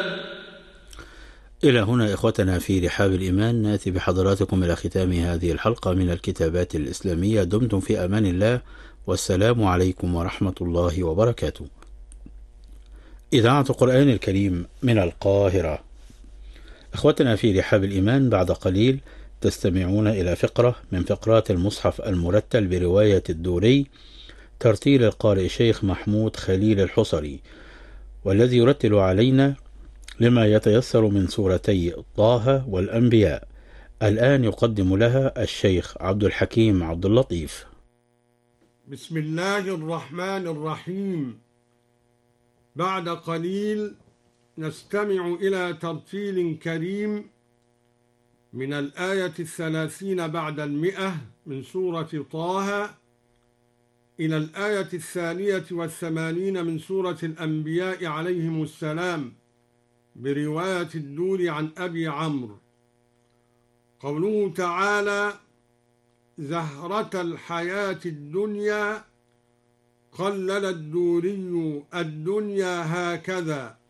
إلى هنا إخوتنا في رحاب الإيمان نأتي بحضراتكم إلى ختام هذه الحلقة من الكتابات الإسلامية. دمتم في أمان الله، والسلام عليكم ورحمة الله وبركاته. إذاعة القرآن الكريم من القاهرة. إخوتنا في رحاب الإيمان، بعد قليل تستمعون إلى فقرة من فقرات المصحف المرتل برواية الدوري، ترتيل القارئ الشيخ محمود خليل الحصري، والذي يرتل علينا لما يتيسر من سورتي طه والأنبياء. الآن يقدم لها الشيخ عبد الحكيم عبد اللطيف. بسم الله الرحمن الرحيم. بعد قليل نستمع إلى ترتيل كريم من الآية 30 بعد 100 من سورة طه إلى الآية 82 من سورة الأنبياء عليهم السلام برواية الدوري عن أبي عمرو. قوله تعالى: زهرة الحياة الدنيا، قلل الدوري الدنيا هكذا،